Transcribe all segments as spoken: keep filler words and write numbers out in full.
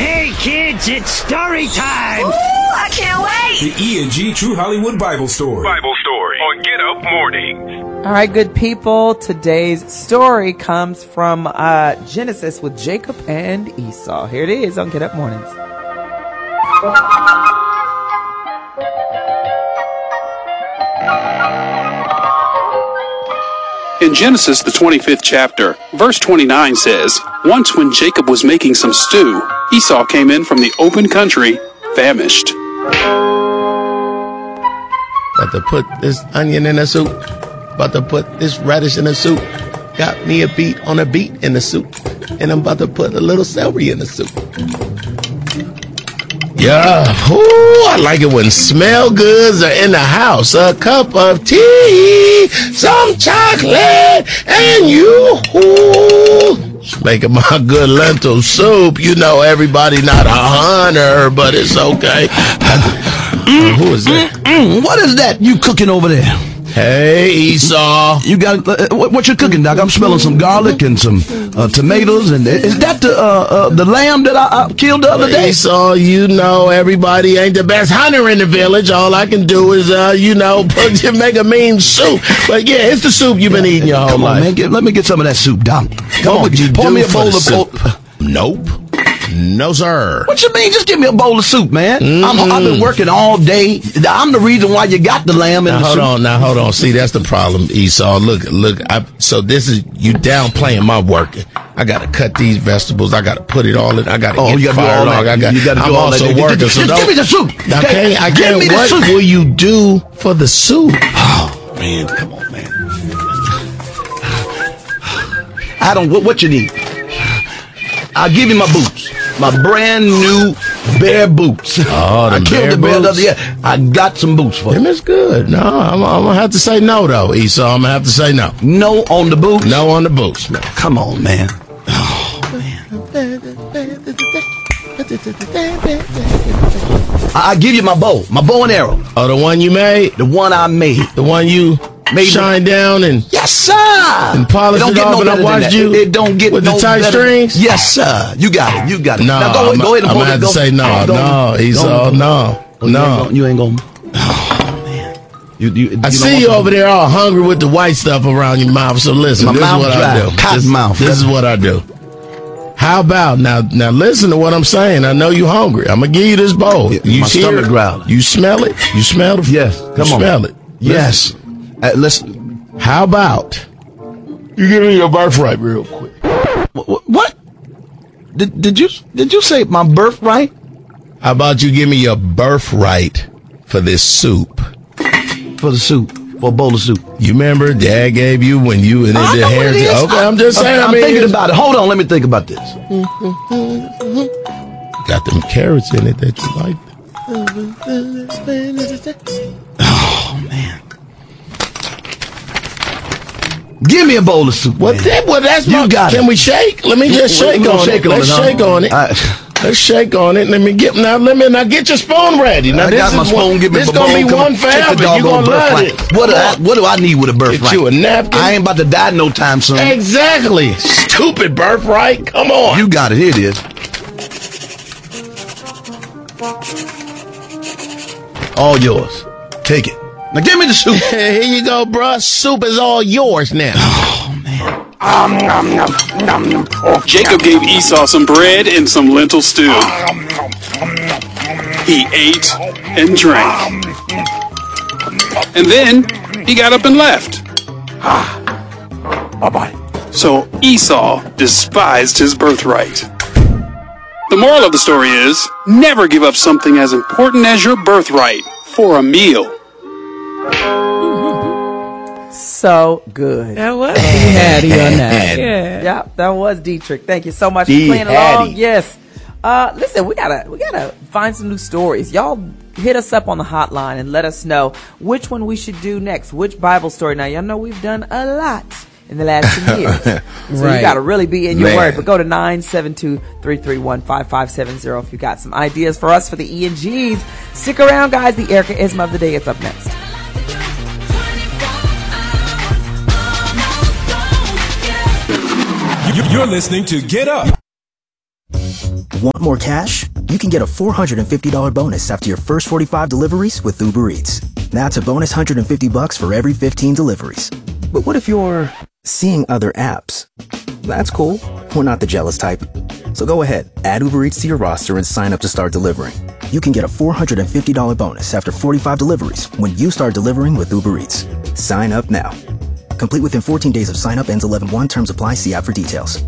Hey kids, it's story time! Ooh, I can't wait! The E and G True Hollywood Bible Story. Bible Story on Get Up Mornings. All right, good people. Today's story comes from uh, Genesis with Jacob and Esau. Here it is on Get Up Mornings. In Genesis, the twenty-fifth chapter, verse twenty-nine says, "Once when Jacob was making some stew, Esau came in from the open country, famished." About to put this onion in the soup. About to put this radish in the soup. Got me a beet on a beet in the soup. And I'm about to put a little celery in the soup. Yeah, ooh, I like it when smell goods are in the house. A cup of tea, some chocolate, and you. Ooh, making my good lentil soup. You know, everybody not a hunter, but it's okay. Uh, who is that? Mm, what is that you cooking over there? Hey, Esau. You got uh, what, what you cooking, Doc? I'm smelling some garlic and some uh, tomatoes. And is that the uh, uh, the lamb that I, I killed the other day? Esau, you know everybody ain't the best hunter in the village. All I can do is, uh, you know, put make a mean soup. But yeah, it's the soup you've been eating your whole Come on, life. man. Get, let me get some of that soup, Doc. Come What on, would you pour do me a for bowl the of soup? bowl. Nope. No, sir. What you mean? Just give me a bowl of soup, man. Mm-hmm. I'm, I've been working all day. I'm the reason why you got the lamb in Now the hold soup. on, now hold on. See, that's the problem, Esau. Look, look. I, so this is you downplaying my working. I gotta cut these vegetables. I gotta put it all in. I gotta Oh, get you gotta do fired all off. that. I got. You gotta do I'm all also that. working. Just, So just don't, give me the soup. I Okay? can't. I Give can't. me the What soup. will you do for the soup? Oh man, come on, man. I don't. What, what you need? I'll give you my boots. My brand new bear boots. Oh, I them killed bear the bear the boots? other year. I got some boots for Them you. is good. No, I'm, I'm gonna have to say no though, Esau. I'm gonna have to say no. No on the boots. No on the boots. No. Come on, man. Oh man. I, I give you my bow, my bow and arrow, Oh, the one you made, the one I made. the one you Made shine down and Yes, sir. and polish don't it get off. no And I better than watched that. you It, it don't get with no the tight better. strings. Yes, sir. You got it. You got it. No, now go, I'm, go ahead and I'm pull gonna it. have to Go. say no, Go. no, Go. Esau, Go. no, You ain't no. gonna- You ain't going. Oh man. You, you, you I don't see want you to- over there all hungry with the white stuff around your mouth. So listen, My this mouth is what dry. I do. Cotton this, mouth. This is what I do. How about now? Now listen to what I'm saying. I know you hungry. I'm gonna give you this bowl. Yeah, You my hear stomach it? growling. You smell it? You smell it? Yes. You Come on. smell it? Yes. Uh, listen. How about you give me your birthright real quick? What? what? Did, did you did you say my birthright? How about you give me your birthright for this soup? For the soup. For a bowl of soup. You remember Dad gave you when you and I the know what it heritage? is. Okay, I'm just saying. I'm, I mean, thinking it's- about it. Hold on, let me think about this. got them carrots in it that you like. Oh man. Give me a bowl of soup. Well, man. that, well that's You my, got Can it. we shake? Let me just We- we shake gonna on shake it. on Let's it, huh? shake on it. I- Let's shake on it. Let me get now. Let me now get your spoon ready. Now I this got my is spoon. one, Give me this my gonna bowl. be Come one on, take the forever. You doggone gonna love birthright. it. What do Come I on. what do I need with a birthright? Get you a napkin. I ain't about to die no time soon. Exactly. Stupid birthright. Come on. You got it. Here it is. All yours. Take it. Now give me the soup. Here you go, bruh. Soup is all yours now. Oh man. Jacob gave Esau some bread and some lentil stew. He ate and drank. And then he got up and left. Bye-bye. So Esau despised his birthright. The moral of the story is, never give up something as important as your birthright for a meal. So good. That was Hattie on that. Yeah, yeah, that was Dietrich. Thank you so much for D. playing Hattie. along. Yes. Uh, listen, we gotta we gotta find some new stories. Y'all hit us up on the hotline and let us know which one we should do next. Which Bible story? Now, y'all know we've done a lot in the last two years, so Right. you gotta really be in your Man. word. But go to nine seven two, three three one, five five seven zero if you got some ideas for us for the E and Gs. Stick around, guys. The Erica Isma of the day is up next. You- You're listening to Get Up. Want more cash? You can get a four hundred fifty dollars bonus after your first forty-five deliveries with Uber Eats. That's a bonus one hundred fifty bucks for every fifteen deliveries. But what if you're seeing other apps? That's cool. We're not the jealous type. So go ahead, add Uber Eats to your roster and sign up to start delivering. You can get a four hundred fifty dollars bonus after forty-five deliveries when you start delivering with Uber Eats. Sign up now. Complete within fourteen days of sign up, ends eleven one. Terms apply. See app for details.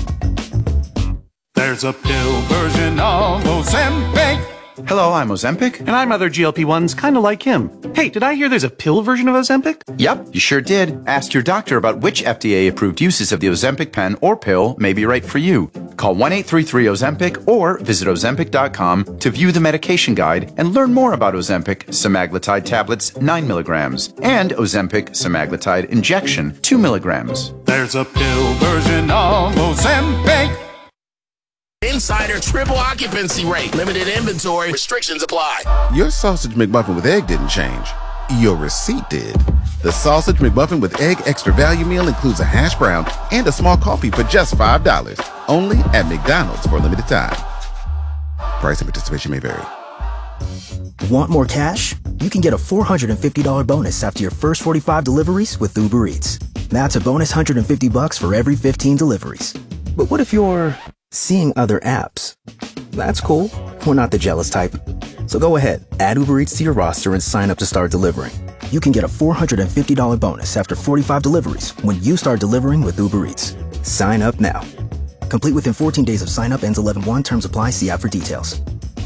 There's a pill version of Ozempic. Hello, I'm Ozempic. And I'm other G L P ones kind of like him. Hey, did I hear there's a pill version of Ozempic? Yep, you sure did. Ask your doctor about which F D A-approved uses of the Ozempic pen or pill may be right for you. Call one eight three three Ozempic or visit Ozempic dot com to view the medication guide and learn more about Ozempic semaglutide tablets nine milligrams and Ozempic semaglutide injection two milligrams. There's a pill version of Ozempic. Insider triple occupancy rate. Limited inventory. Restrictions apply. Your sausage McMuffin with egg didn't change. Your receipt did. The Sausage McMuffin with Egg Extra Value Meal includes a hash brown and a small coffee for just five dollars. Only at McDonald's for a limited time. Price and participation may vary. Want more cash? You can get a four hundred fifty dollars bonus after your first forty-five deliveries with Uber Eats. That's a bonus one hundred fifty bucks for every fifteen deliveries. But what if you're seeing other apps? That's cool. We're not the jealous type. So go ahead, add Uber Eats to your roster and sign up to start delivering. You can get a four hundred fifty dollars bonus after forty-five deliveries when you start delivering with Uber Eats. Sign up now. Complete within fourteen days of sign up, ends eleven one. Terms apply. See app for details.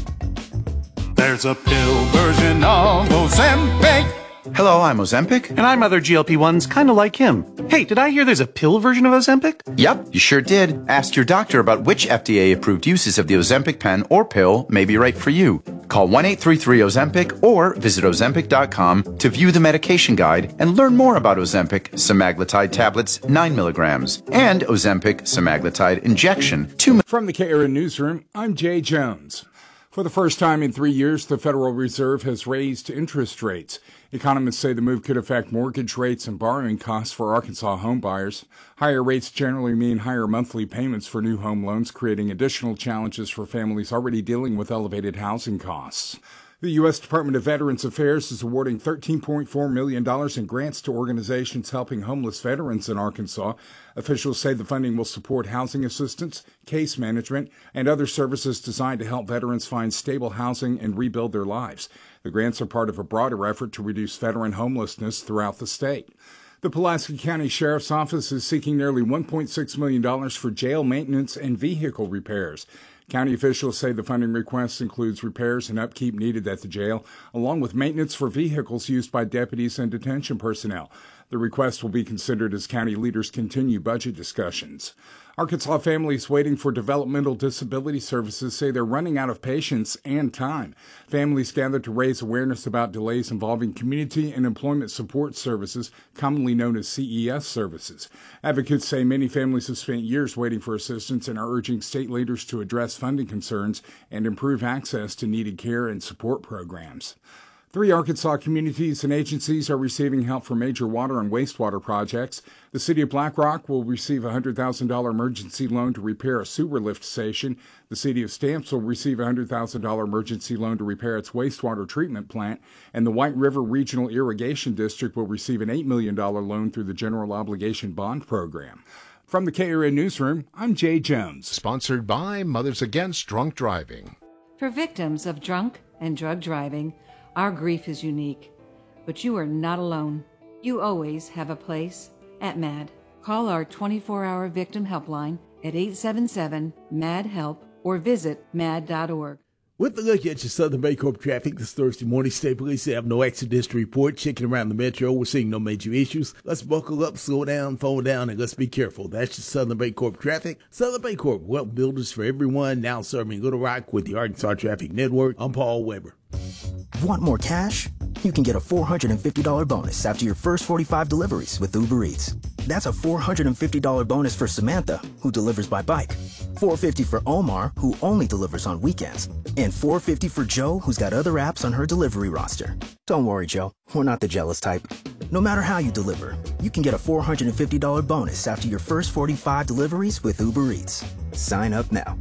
There's a pill version of Ozempic. Hello, I'm Ozempic. And I'm other G L P ones kind of like him. Hey, did I hear there's a pill version of Ozempic? Yep, you sure did. Ask your doctor about which F D A-approved uses of the Ozempic pen or pill may be right for you. Call one eight three three Ozempic or visit Ozempic dot com to view the medication guide and learn more about Ozempic semaglutide tablets nine milligrams and Ozempic semaglutide injection two milligrams. From the K R N Newsroom, I'm Jay Jones. For the first time in three years, the Federal Reserve has raised interest rates. Economists say the move could affect mortgage rates and borrowing costs for Arkansas homebuyers. Higher rates generally mean higher monthly payments for new home loans, creating additional challenges for families already dealing with elevated housing costs. The U S Department of Veterans Affairs is awarding thirteen point four million dollars in grants to organizations helping homeless veterans in Arkansas. Officials say the funding will support housing assistance, case management, and other services designed to help veterans find stable housing and rebuild their lives. The grants are part of a broader effort to reduce veteran homelessness throughout the state. The Pulaski County Sheriff's Office is seeking nearly one point six million dollars for jail maintenance and vehicle repairs. County officials say the funding request includes repairs and upkeep needed at the jail, along with maintenance for vehicles used by deputies and detention personnel. The request will be considered as county leaders continue budget discussions. Arkansas families waiting for developmental disability services say they're running out of patience and time. Families gathered to raise awareness about delays involving community and employment support services, commonly known as C E S services. Advocates say many families have spent years waiting for assistance and are urging state leaders to address funding concerns and improve access to needed care and support programs. Three Arkansas communities and agencies are receiving help for major water and wastewater projects. The city of Black Rock will receive a one hundred thousand dollars emergency loan to repair a sewer lift station. The city of Stamps will receive a one hundred thousand dollars emergency loan to repair its wastewater treatment plant. And the White River Regional Irrigation District will receive an eight million dollars loan through the General Obligation Bond Program. From the K R N Newsroom, I'm Jay Jones. Sponsored by Mothers Against Drunk Driving. For victims of drunk and drug driving, our grief is unique, but you are not alone. You always have a place at M A D. Call our twenty-four hour victim helpline at eight seven seven, M A D, HELP or visit M A D dot org. With a look at your Southern Baycorp traffic this Thursday morning, State Police have no accidents to report. Checking around the metro, we're seeing no major issues. Let's buckle up, slow down, phone down, and let's be careful. That's your Southern Baycorp traffic. Southern Baycorp, wealth builders for everyone, now serving Little Rock with the Arkansas Traffic Network. I'm Paul Weber. Want more cash? You can get a four hundred fifty dollars bonus after your first forty-five deliveries with Uber Eats. That's a four hundred fifty dollars bonus for Samantha, who delivers by bike, four hundred fifty dollars for Omar, who only delivers on weekends, and four hundred fifty dollars for Joe, who's got other apps on her delivery roster. Don't worry, Joe, we're not the jealous type. No matter how you deliver, you can get a four hundred fifty dollars bonus after your first forty-five deliveries with Uber Eats. Sign up now.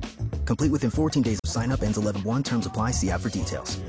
Complete within fourteen days of sign up. Ends eleven one. Terms apply. See app for details.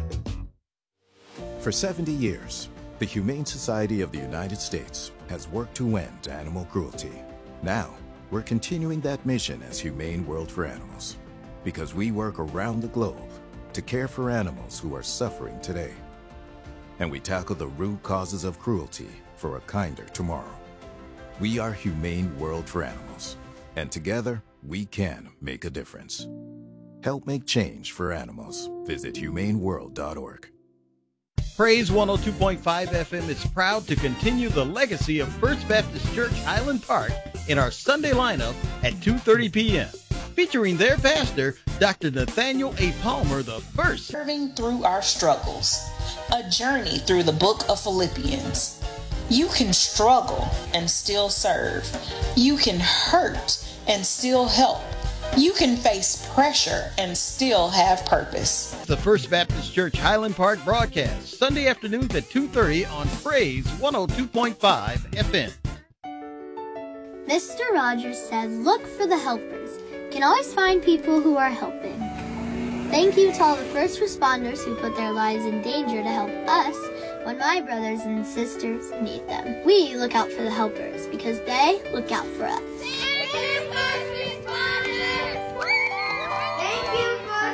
For seventy years, the Humane Society of the United States has worked to end animal cruelty. Now, we're continuing that mission as Humane World for Animals, because we work around the globe to care for animals who are suffering today. And we tackle the root causes of cruelty for a kinder tomorrow. We are Humane World for Animals, and together, we can make a difference. Help make change for animals. Visit humane world dot org. Praise one oh two point five F M is proud to continue the legacy of First Baptist Church Highland Park in our Sunday lineup at two thirty p.m. featuring their pastor, Doctor Nathaniel A. Palmer the First. Serving through our struggles, a journey through the book of Philippians. You can struggle and still serve. You can hurt and still help. You can face pressure and still have purpose. The First Baptist Church Highland Park broadcast, Sunday afternoons at two thirty on Praise one oh two point five F M. Mister Rogers said, look for the helpers. You can always find people who are helping. Thank you to all the first responders who put their lives in danger to help us when my brothers and sisters need them. We look out for the helpers because they look out for us. Thank you, first responders! Thank you,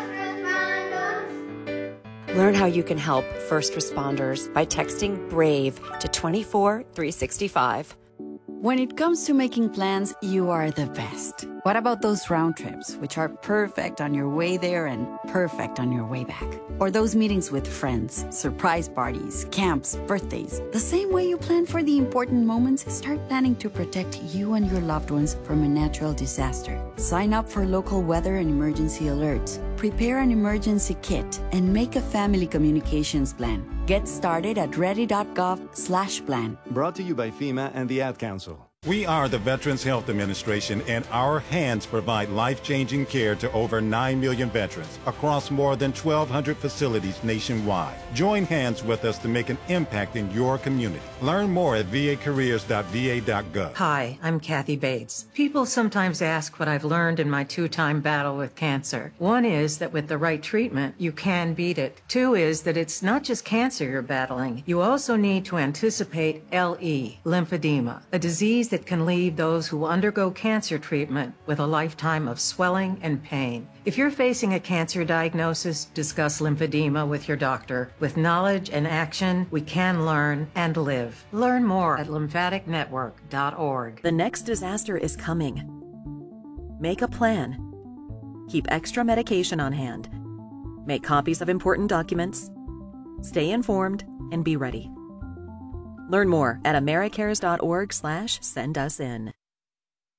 first responders! Learn how you can help first responders by texting BRAVE to two four three six five. When it comes to making plans, you are the best. What about those round trips, which are perfect on your way there and perfect on your way back? Or those meetings with friends, surprise parties, camps, birthdays? The same way you plan for the important moments, start planning to protect you and your loved ones from a natural disaster. Sign up for local weather and emergency alerts. Prepare an emergency kit and make a family communications plan. Get started at ready.gov slash plan. Brought to you by FEMA and the Ad Council. We are the Veterans Health Administration, and our hands provide life-changing care to over nine million veterans across more than twelve hundred facilities nationwide. Join hands with us to make an impact in your community. Learn more at v a careers dot v a dot gov. Hi, I'm Kathy Bates. People sometimes ask what I've learned in my two-time battle with cancer. One is that with the right treatment, you can beat it. Two is that it's not just cancer you're battling. You also need to anticipate L E, lymphedema, a disease that can leave those who undergo cancer treatment with a lifetime of swelling and pain. If you're facing a cancer diagnosis, discuss lymphedema with your doctor. With knowledge and action, we can learn and live. Learn more at lymphatic network dot org. The next disaster is coming. Make a plan. Keep extra medication on hand. Make copies of important documents. Stay informed and be ready. Learn more at americares dot org slash send us in.